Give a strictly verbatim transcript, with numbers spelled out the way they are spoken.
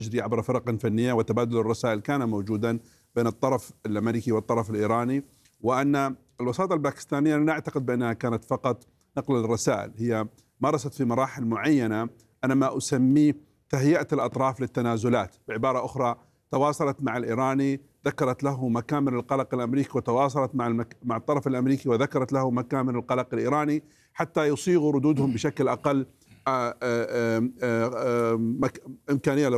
تجري عبر فرق فنية، وتبادل الرسائل كان موجودا بين الطرف الأمريكي والطرف الإيراني، وأن الوساطة الباكستانية لا أعتقد بأنها كانت فقط نقل الرسائل، هي مارست في مراحل معينة أنا ما أسميه تهيئة الأطراف للتنازلات. بعبارة أخرى، تواصلت مع الإيراني، ذكرت له مكامن القلق الأمريكي، وتواصلت مع المك... مع الطرف الأمريكي وذكرت له مكامن القلق الإيراني، حتى يصيغوا ردودهم بشكل أقل آآ آآ آآ آآ إمكانية